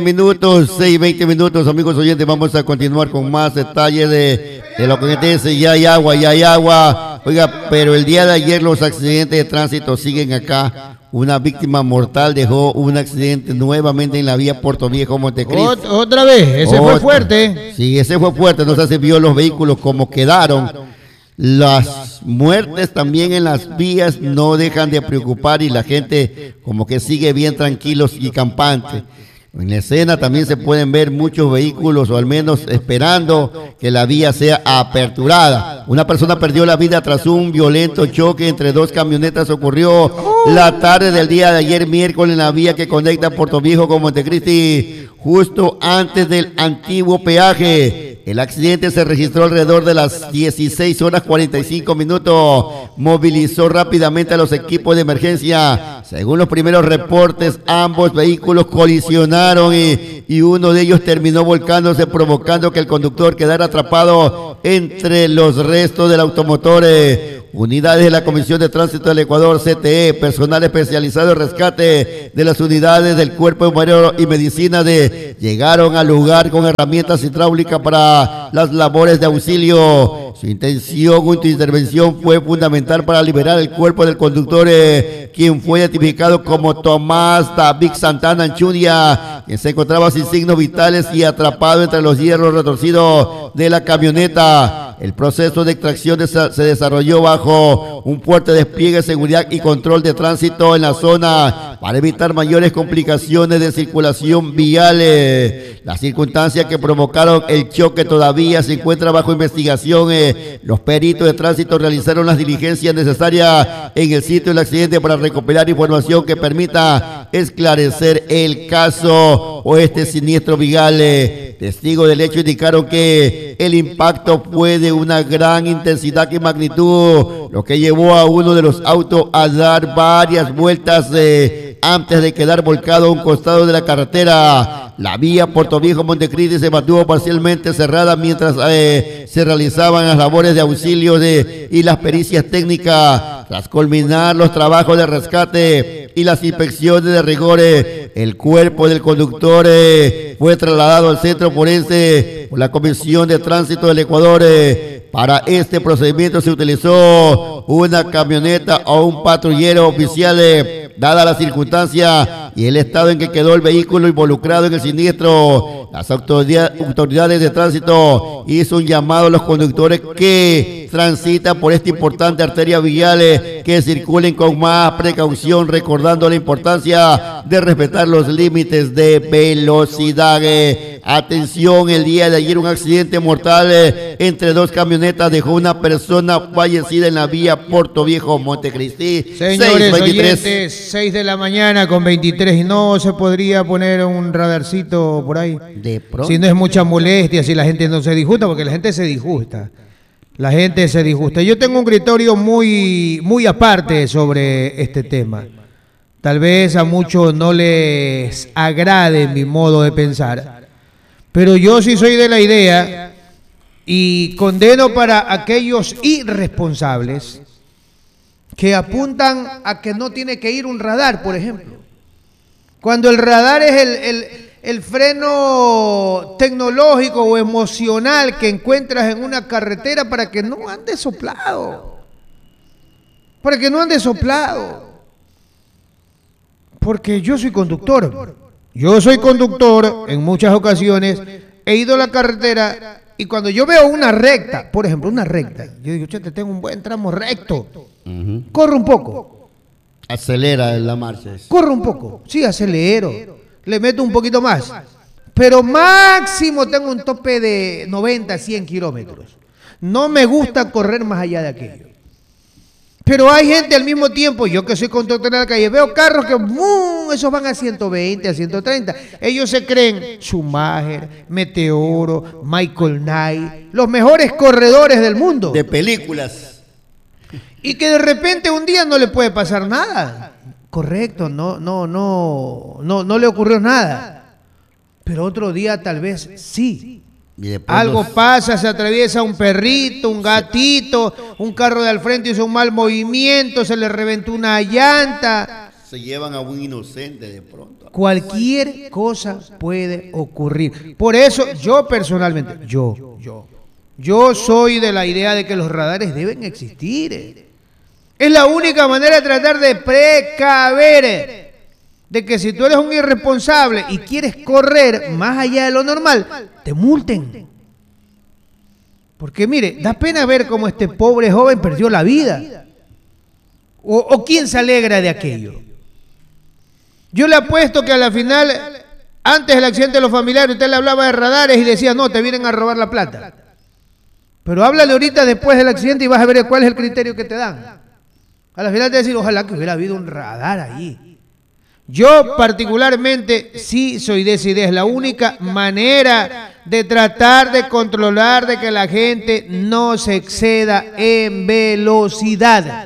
minutos, 6:20, amigos oyentes, vamos a continuar con más detalles de lo que acontece. Ya hay agua. Oiga, pero el día de ayer los accidentes de tránsito siguen acá. Una víctima mortal dejó un accidente nuevamente en la vía Puerto Viejo, Montecristi. Otra vez, ese fue fuerte. Sí, ese fue fuerte, no se vio los vehículos como quedaron. Las muertes también en las vías no dejan de preocupar y la gente como que sigue bien tranquilos y campantes. En la escena también se pueden ver muchos vehículos, o al menos esperando que la vía sea aperturada. Una persona perdió la vida tras un violento choque entre dos camionetas. Ocurrió la tarde del día de ayer, miércoles, en la vía que conecta Puerto Viejo con Montecristi, justo antes del antiguo peaje. El accidente se registró alrededor de las 16:45. Movilizó rápidamente a los equipos de emergencia. Según los primeros reportes, ambos vehículos colisionaron y uno de ellos terminó volcándose, provocando que el conductor quedara atrapado entre los restos del automotor. Unidades de la Comisión de Tránsito del Ecuador, CTE, personal especializado en rescate de las unidades del Cuerpo de Bomberos y Medicina llegaron al lugar con herramientas hidráulicas para las labores de auxilio. Su intervención fue fundamental para liberar el cuerpo del conductor, quien fue identificado como Tomás David Santana Anchudia, quien se encontraba sin signos vitales y atrapado entre los hierros retorcidos de la camioneta. El proceso de extracción se desarrolló bajo un fuerte despliegue de seguridad y control de tránsito en la zona para evitar mayores complicaciones de circulación vial. Las circunstancias que provocaron el choque todavía se encuentran bajo investigación. Los peritos de tránsito realizaron las diligencias necesarias en el sitio del accidente para recopilar información que permita esclarecer el caso o este siniestro vial. Testigos del hecho indicaron que el impacto fue de una gran intensidad y magnitud, lo que llevó a uno de los autos a dar varias vueltas antes de quedar volcado a un costado de la carretera. La vía Puerto Viejo Montecristi se mantuvo parcialmente cerrada mientras se realizaban las labores de auxilio y las pericias técnicas. Tras culminar los trabajos de rescate y las inspecciones de rigor, el cuerpo del conductor fue trasladado al centro forense por la Comisión de Tránsito del Ecuador. Para este procedimiento se utilizó una camioneta o un patrullero oficial. Dada la circunstancia y el estado en que quedó el vehículo involucrado en el siniestro, las autoridades de tránsito hizo un llamado a los conductores que transitan por esta importante arteria vial que circulen con más precaución, recordando la importancia de respetar los límites de velocidad. Atención, el día de ayer un accidente mortal entre dos camionetas dejó una persona fallecida en la vía Puerto Viejo Montecristi. Señores oyentes, 6 de la mañana con 23, y no se podría poner un radarcito por ahí. De pronto. Si no es mucha molestia, si la gente no se disgusta, porque la gente se disgusta. La gente se disgusta. Yo tengo un criterio muy aparte sobre este tema. Tal vez a muchos no les agrade mi modo de pensar, pero yo sí soy de la idea y condeno para aquellos irresponsables que apuntan a que no tiene que ir un radar, por ejemplo. Cuando el radar es el freno tecnológico o emocional que encuentras en una carretera para que no ande soplado. Para que no ande soplado. Porque yo soy conductor. Yo soy conductor en muchas ocasiones. He ido a la carretera y cuando yo veo una recta, por ejemplo, una recta, yo digo, che, tengo un buen tramo recto. Corro un poco. Acelera la marcha. Corro un poco. Sí, acelero. Le meto un poquito más. Pero máximo tengo un tope de 90, 100 kilómetros. No me gusta correr más allá de aquello. Pero hay gente al mismo tiempo, yo que soy conductor en la calle, veo carros que esos van a 120, a 130. Ellos se creen Schumacher, Meteoro, Michael Knight, los mejores corredores del mundo. De películas. Y que de repente un día no le puede pasar nada. Correcto, no le ocurrió nada. Pero otro día tal vez sí. Algo pasa, se atraviesa un perrito, un gatito, un carro de al frente hizo un mal movimiento, se le reventó una llanta. Se llevan a un inocente de pronto. Cualquier cosa puede ocurrir. Por eso yo personalmente, yo soy de la idea de que los radares deben existir. Es la única manera de tratar de precaver de que si tú eres un irresponsable y quieres correr más allá de lo normal, te multen. Porque mire, da pena ver cómo este pobre joven perdió la vida. O quién se alegra de aquello. Yo le apuesto que a la final, antes del accidente de los familiares, usted le hablaba de radares y decía, no, te vienen a robar la plata. Pero háblale ahorita después del accidente y vas a ver cuál es el criterio que te dan. A la final te decir, ojalá que hubiera habido un radar ahí. Yo particularmente sí soy de esa idea, es la única manera de tratar de controlar de que la gente no se exceda en velocidad.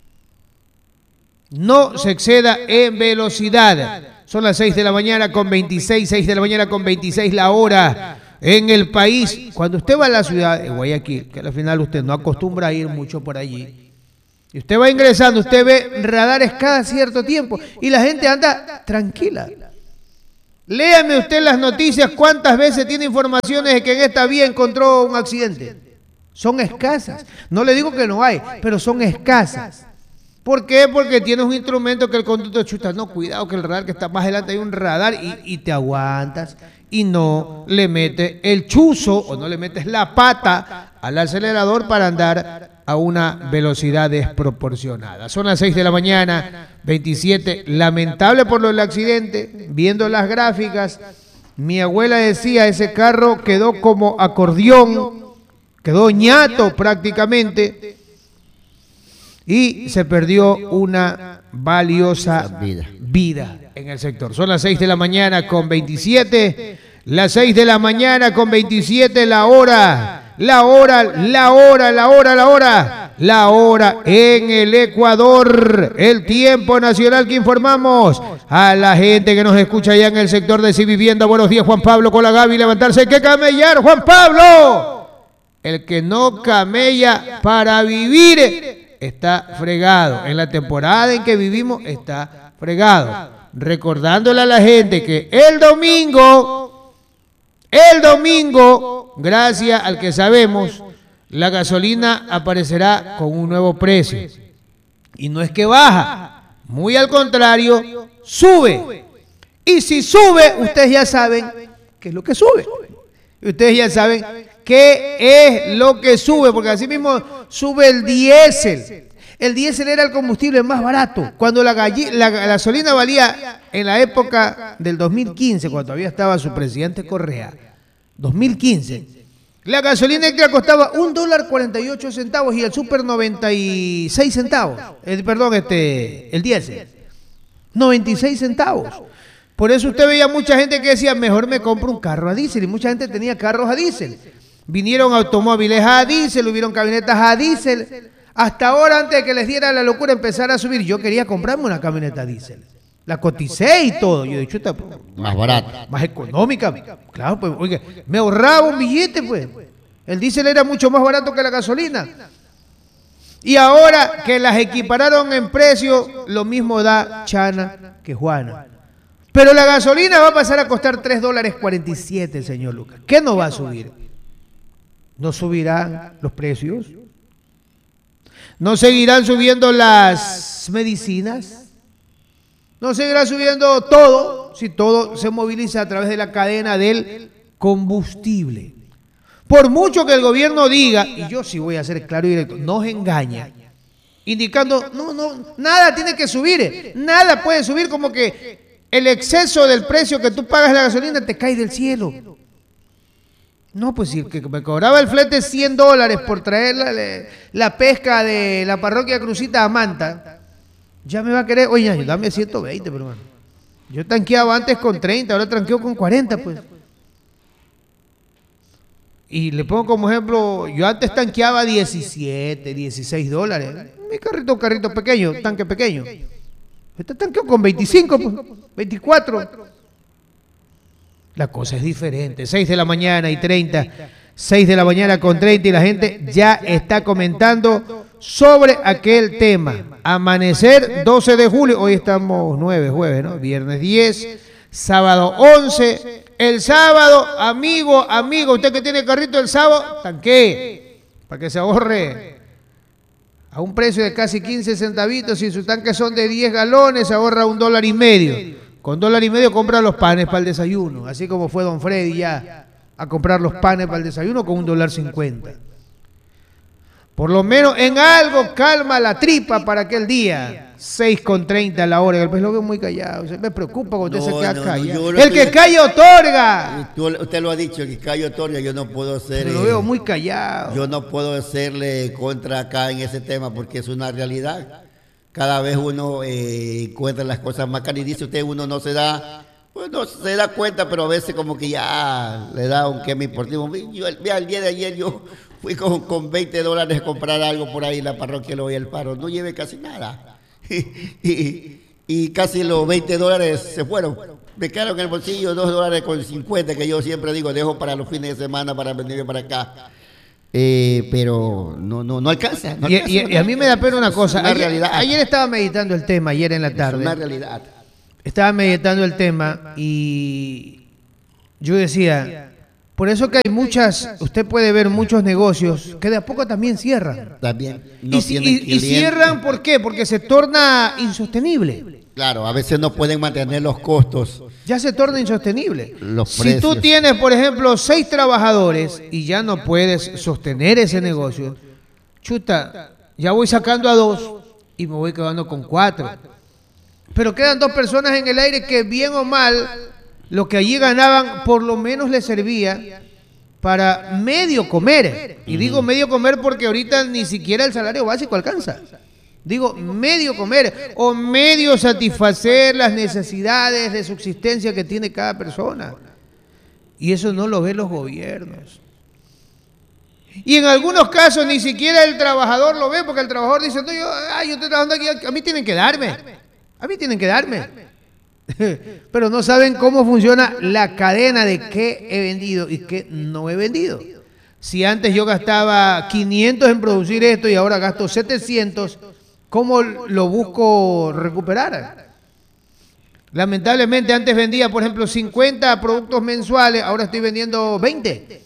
No se exceda en velocidad. Son las 6 de la mañana con 26, 6 de la mañana con 26 la hora en el país. Cuando usted va a la ciudad de Guayaquil, que al final usted no acostumbra a ir mucho por allí, y usted va ingresando, usted ve radares cada cierto tiempo y la gente anda tranquila. Léame usted las noticias, cuántas veces tiene informaciones de que en esta vía encontró un accidente. Son escasas. No le digo que no hay, pero son escasas. ¿Por qué? Porque tienes un instrumento que el conductor chuta. No, cuidado que el radar que está más adelante hay un radar y te aguantas y no le metes el chuzo o no le metes la pata al acelerador para andar a una velocidad desproporcionada. Son las 6 de la mañana, 27. Lamentable por lo del accidente. Viendo las gráficas, mi abuela decía, ese carro quedó como acordeón, quedó ñato prácticamente. Y se perdió una valiosa vida en el sector. Son las 6 de la mañana con 27. Las 6 de la mañana con 27 la hora en el Ecuador. El tiempo nacional que informamos a la gente que nos escucha allá en el sector de Civivienda. Buenos días, Juan Pablo, con la Gaby, levantarse. Hay que camellar, Juan Pablo. El que no camella para vivir está fregado. En la temporada en que vivimos está fregado. Recordándole a la gente que el domingo, gracias al que sabemos, la gasolina aparecerá con un nuevo precio. Y no es que baja, muy al contrario, sube. Y si sube, ustedes ya saben qué es lo que sube. Ustedes ya saben qué es lo que sube, porque así mismo sube el diésel. El diésel era el combustible más barato. Cuando la gasolina valía en la época del 2015, cuando todavía estaba su presidente Correa, 2015, la gasolina extra costaba $1.48 y el super 96 centavos. El diésel, 96 centavos. Por eso usted veía mucha gente que decía, mejor me compro un carro a diésel, y mucha gente tenía carros a diésel. Vinieron automóviles a diésel, hubieron camionetas a diésel. Hasta ahora, antes de que les diera la locura empezar a subir, yo quería comprarme una camioneta a diésel. La coticé y todo. Yo dije, chuta, más barata, más económica. Claro, pues, oiga, me ahorraba un billete, pues. El diésel era mucho más barato que la gasolina. Y ahora que las equipararon en precio, lo mismo da Chana que Juana. Pero la gasolina va a pasar a costar $3.47, señor Lucas. ¿Qué no va a subir? ¿No subirán los precios? ¿No seguirán subiendo las medicinas? ¿No seguirá subiendo todo? Si todo se moviliza a través de la cadena del combustible. Por mucho que el gobierno diga, y yo sí voy a ser claro y directo, nos engaña, indicando, no, nada tiene que subir, nada puede subir, como que el exceso del precio que tú pagas la gasolina te cae del cielo. No, pues si el que me cobraba el flete $100 por traer la pesca de la parroquia Crucita a Manta, ya me va a querer, oye, dame 120, pero bueno. Yo tanqueaba antes con 30, ahora tanqueo con 40, pues. Y le pongo como ejemplo, yo antes tanqueaba 17, $16. Mi carrito pequeño, tanque pequeño. Este tanqueo con 25, pues, 24. La cosa es diferente. 6 de la mañana y 30, 6 de la mañana con 30 y la gente ya está comentando sobre aquel tema. Amanecer 12 de julio, hoy estamos 9, jueves, ¿no? Viernes 10, sábado 11. El sábado, amigo, usted que tiene carrito el sábado, tanquee, para que se ahorre a un precio de casi 15 centavitos. Si sus tanques son de 10 galones, se ahorra $1.50. Con $1.50 compra los panes para el desayuno, así como fue don Freddy ya a comprar los panes para el desayuno con $1.50. Por lo menos en algo calma la tripa para aquel día. 6:30 la hora. Pues lo veo muy callado. Se me preocupa cuando usted se queda callado. El que calla otorga. Usted lo ha dicho, el que calla otorga. Yo no puedo ser. Lo veo muy callado. Yo no puedo hacerle contra acá en ese tema porque es una realidad. Cada vez uno encuentra las cosas más caras y dice usted, uno no se da. Bueno, se da cuenta, pero a veces como que ya le da un quema deportivo. El día de ayer yo fui con $20 a comprar algo por ahí en la parroquia Lo y el Paro. No llevé casi nada. Y casi los $20 se fueron. Me quedaron en el bolsillo $2.50 que yo siempre digo, dejo para los fines de semana para venirme para acá. Pero no alcanza. Y a mí me da pena una cosa. Realidad. Ayer estaba meditando el tema, ayer en la tarde. Es una realidad. Estaba meditando el tema y yo decía, por eso que hay usted puede ver muchos negocios que de a poco también cierran. También. Y cierran, ¿por qué? Porque se torna insostenible. Claro, a veces no pueden mantener los costos. Ya se torna insostenible. Si tú tienes, por ejemplo, 6 trabajadores y ya no puedes sostener ese negocio, chuta, ya voy sacando a 2 y me voy quedando con 4. Pero quedan 2 personas en el aire que bien o mal, lo que allí ganaban por lo menos les servía para medio comer. Y digo medio comer porque ahorita ni siquiera el salario básico alcanza. Digo medio comer o medio satisfacer las necesidades de subsistencia que tiene cada persona. Y eso no lo ven los gobiernos. Y en algunos casos ni siquiera el trabajador lo ve porque el trabajador dice, no, yo estoy trabajando aquí, a mí tienen que darme. A mí tienen que darme. Pero no saben cómo funciona la cadena de qué he vendido y qué no he vendido. Si antes yo gastaba 500 en producir esto y ahora gasto 700, ¿cómo lo busco recuperar? Lamentablemente antes vendía, por ejemplo, 50 productos mensuales, ahora estoy vendiendo 20.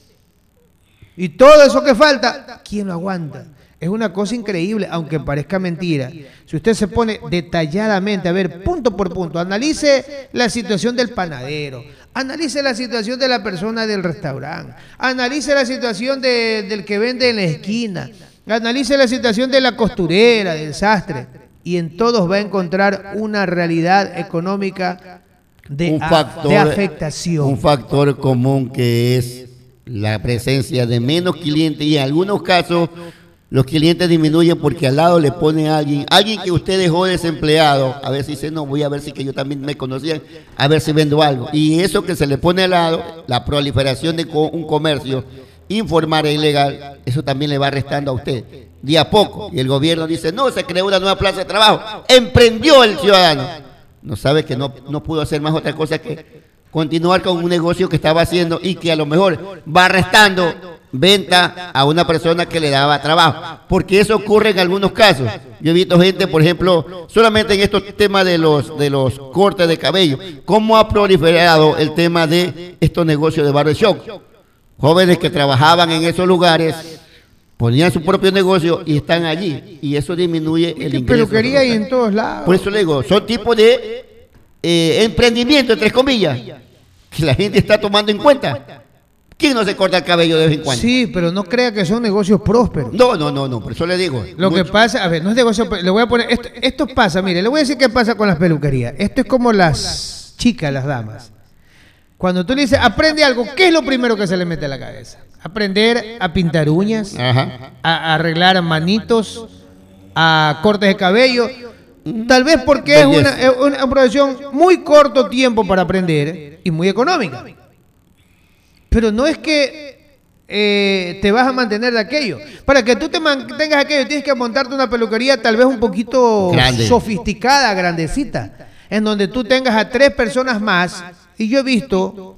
Y todo eso que falta, ¿quién lo aguanta? Es una cosa increíble, aunque parezca mentira. Si usted se pone detalladamente, a ver, punto por punto, analice la situación del panadero, analice la situación de la persona del restaurante, analice la situación del que vende en la esquina, analice la situación de la costurera, del sastre, y en todos va a encontrar una realidad económica de afectación. Un factor común que es la presencia de menos clientes y en algunos casos los clientes disminuyen porque al lado le pone a alguien que usted dejó desempleado, a ver si dice, no, voy a ver si que yo también me conocían, a ver si vendo algo. Y eso que se le pone al lado, la proliferación de un comercio informal e ilegal, eso también le va restando a usted, día a poco. Y el gobierno dice, no, se creó una nueva plaza de trabajo, emprendió el ciudadano. No sabe que no pudo hacer más otra cosa que continuar con un negocio que estaba haciendo y que a lo mejor va restando venta a una persona que le daba trabajo, porque eso ocurre en algunos casos. Yo he visto gente, por ejemplo, solamente en estos temas de los cortes de cabello, cómo ha proliferado el tema de estos negocios de barbershop. Jóvenes que trabajaban en esos lugares ponían su propio negocio y están allí, y eso disminuye el ingreso. Peluquería hay en todos lados. Por eso le digo, son tipos de emprendimiento, entre comillas, que la gente está tomando en cuenta. ¿Quién no se corta el cabello de vez en cuando? Sí, pero no crea que son negocios prósperos. No, por eso le digo. Lo que pasa, a ver, no es negocio, le voy a poner, esto pasa, mire, le voy a decir qué pasa con las peluquerías. Esto es como las chicas, las damas. Cuando tú le dices, aprende algo, ¿qué es lo primero que se le mete a la cabeza? Aprender a pintar uñas, a arreglar manitos, a cortes de cabello. Tal vez porque es una profesión muy corto tiempo para aprender y muy económica. Pero no es que te vas a mantener de aquello. Para que tú te mantengas aquello, tienes que montarte una peluquería tal vez un poquito sofisticada, grandecita, en donde tú tengas a 3 personas más. Y yo he visto,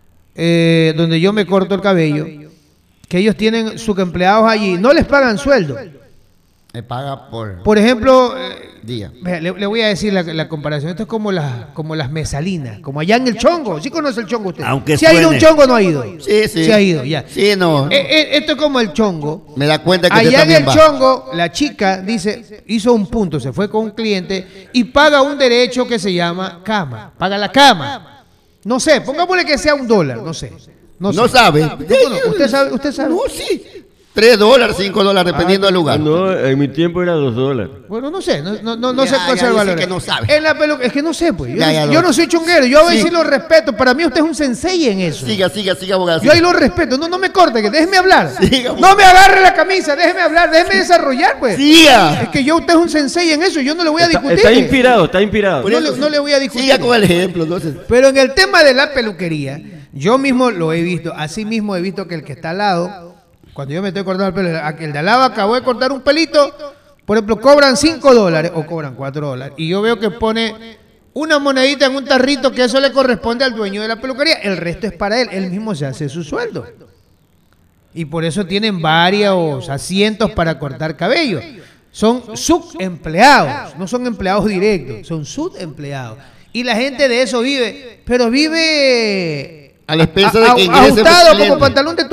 donde yo me corto el cabello, que ellos tienen sus empleados allí, no les pagan sueldo. Me paga Por ejemplo, día. vea, le voy a decir la comparación. Esto es como las mesalinas, como allá en el Chongo. ¿Sí conoce el Chongo usted? Aunque ¿Sí ha ido a un suene. Chongo o no ha ido? Sí, sí. Sí ha ido, ya. Sí, no. Esto es como el Chongo. Me da cuenta que usted Allá en también el va. Chongo, la chica dice, hizo un punto, se fue con un cliente y paga un derecho que se llama cama. Paga la cama. No sé, pongámosle que sea $1, no sé. No sé. sabe. ¿Usted sabe? ¿Usted sabe? No, sí. $3, $5, dependiendo del lugar. No, en mi tiempo era $2. Bueno, no sé, no sé Ya, cuál ya sea el dice valor. que no sabe. En la es que no sé, pues. Ya, Yo no soy chonguero, yo a Sí. sí lo respeto. Para mí usted es un sensei en eso. Siga, abogado. Yo ahí lo respeto. No me corte, que déjeme hablar. Siga. No me agarre la camisa, déjeme hablar, déjeme desarrollar, pues. Siga. Es que usted es un sensei en eso, yo no le voy a discutir. Está inspirado, está inspirado. Por No eso, no le voy a discutir. Siga con el ejemplo, entonces. Pero en el tema de la peluquería, yo mismo lo he visto. Así mismo he visto que el que está al lado, cuando yo me estoy cortando el pelo, el de al lado acabó de cortar un pelito, por ejemplo, cobran $5 o cobran $4. Y yo veo que pone una monedita en un tarrito que eso le corresponde al dueño de la peluquería. El resto es para él. Él mismo se hace su sueldo. Y por eso tienen varios asientos para cortar cabello. Son subempleados, no son empleados directos, son subempleados. Y la gente de eso vive, pero vive A la expensa de que ingrese ajustado cliente. como pantalón de